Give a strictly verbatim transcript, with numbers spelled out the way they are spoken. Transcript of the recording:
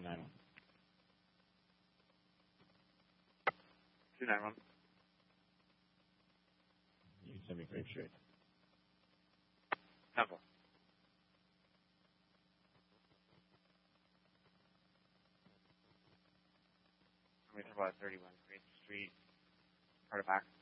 nine one. two nine one. You can send me Grape Street. Temple. thirty-one Grape Street, part of back.